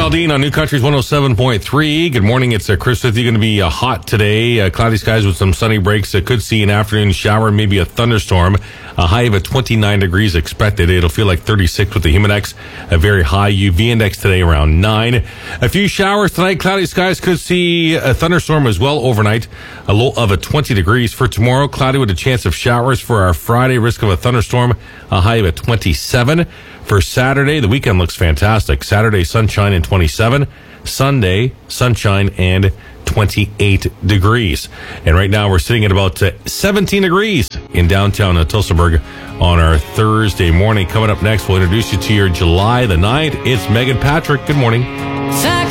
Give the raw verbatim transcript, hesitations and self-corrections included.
Dean on New Country's one oh seven point three. Good morning. It's uh, Chris with you. Going to be uh, hot today. Uh, cloudy skies with some sunny breaks. Uh, could see an afternoon shower, maybe a thunderstorm. A high of a twenty-nine degrees expected. It'll feel like thirty-six with the Humidex. A very high U V index today around nine. A few showers tonight. Cloudy skies could see a thunderstorm as well overnight. A low of a twenty degrees. For tomorrow, cloudy with a chance of showers. For our Friday, risk of a thunderstorm. A high of a twenty-seven. For Saturday, the weekend looks fantastic. Saturday, sunshine and twenty-seven. Sunday, sunshine and twenty-eight degrees. And right now we're sitting at about uh, seventeen degrees in downtown uh, Tillsonburg on our Thursday morning. Coming up next, we'll introduce you to your July the ninth. It's Megan Patrick. Good morning.